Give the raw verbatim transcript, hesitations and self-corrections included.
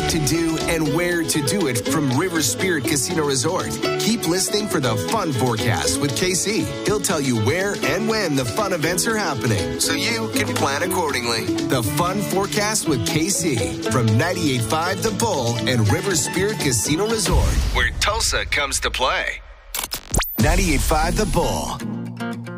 what to do and where to do it from River Spirit Casino Resort. Keep listening for the Fun Forecast with K C. He'll tell you where and when the fun events are happening, so you can plan accordingly. The Fun Forecast with K C from ninety-eight point five The Bull and River Spirit Casino Resort, where Tulsa comes to play. ninety-eight point five The Bull.